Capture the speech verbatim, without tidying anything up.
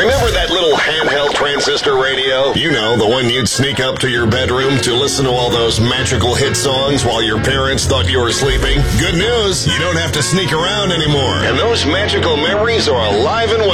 Remember that little handheld transistor radio? You know, the one you'd sneak up to your bedroom to listen to all those magical hit songs while your parents thought you were sleeping? Good news, you don't have to sneak around anymore. And those magical memories are alive and well.